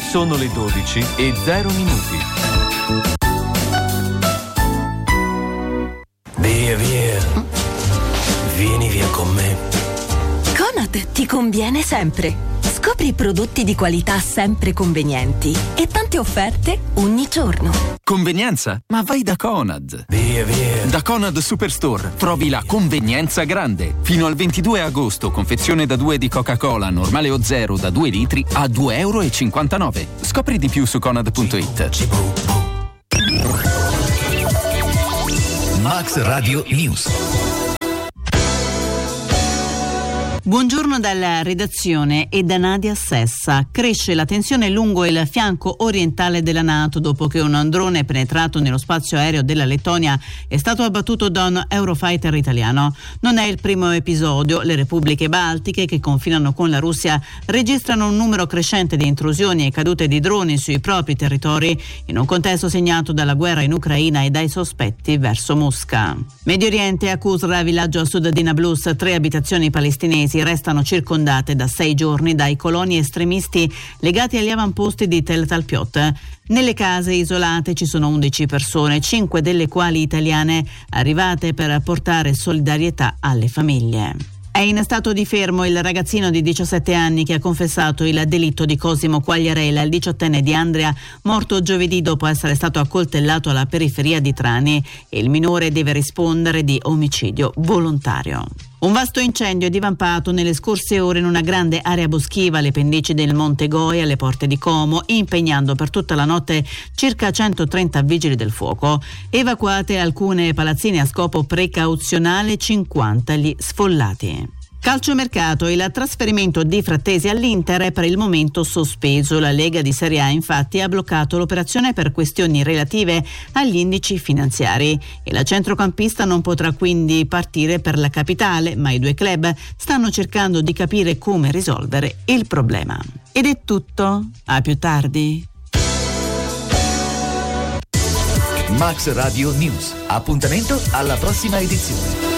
Sono le 12:00. Via. Vieni via con me. Conad ti conviene sempre. Scopri prodotti di qualità sempre convenienti e tante offerte ogni giorno. Convenienza? Ma vai da Conad. Via. Da Conad Superstore trovi la convenienza grande. Fino al 22 agosto, confezione da 2 di Coca-Cola, normale o zero da 2 litri a €2,59. Scopri di più su conad.it. Max Radio News. Buongiorno dalla redazione e da Nadia Sessa. Cresce la tensione lungo il fianco orientale della NATO dopo che un drone penetrato nello spazio aereo della Lettonia è stato abbattuto da un Eurofighter italiano. Non è il primo episodio. Le repubbliche baltiche che confinano con la Russia registrano un numero crescente di intrusioni e cadute di droni sui propri territori in un contesto segnato dalla guerra in Ucraina e dai sospetti verso Mosca. Medio Oriente, a Qusra, villaggio a sud di Nablus, 3 abitazioni palestinesi restano circondate da 6 giorni dai coloni estremisti legati agli avamposti di Tel Talpiot. Nelle case isolate ci sono 11 persone, 5 delle quali italiane, arrivate per portare solidarietà alle famiglie. È in stato di fermo il ragazzino di 17 anni che ha confessato il delitto di Cosimo Quagliarella, il 18enne di Andria, morto giovedì dopo essere stato accoltellato alla periferia di Trani, e il minore deve rispondere di omicidio volontario. Un vasto incendio è divampato nelle scorse ore in una grande area boschiva alle pendici del Monte Goi alle porte di Como, impegnando per tutta la notte circa 130 vigili del fuoco. Evacuate alcune palazzine a scopo precauzionale, 50 gli sfollati. Calciomercato, il trasferimento di Frattesi all'Inter è per il momento sospeso. La Lega di Serie A infatti ha bloccato l'operazione per questioni relative agli indici finanziari e la centrocampista non potrà quindi partire per la capitale, ma i due club stanno cercando di capire come risolvere il problema. Ed è tutto, a più tardi. Max Radio News. Appuntamento alla prossima edizione.